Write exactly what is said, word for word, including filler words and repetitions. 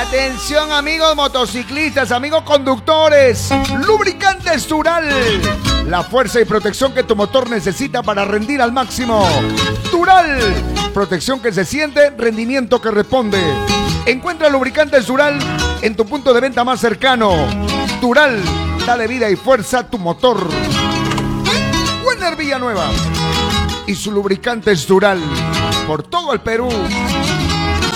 Atención, amigos motociclistas, amigos conductores. Lubricantes Dural. La fuerza y protección que tu motor necesita para rendir al máximo. Dural. Protección que se siente, rendimiento que responde. Encuentra Lubricantes Dural en tu punto de venta más cercano. Dural, dale vida y fuerza a tu motor. Werner Villanueva y su Lubricantes Dural por todo el Perú.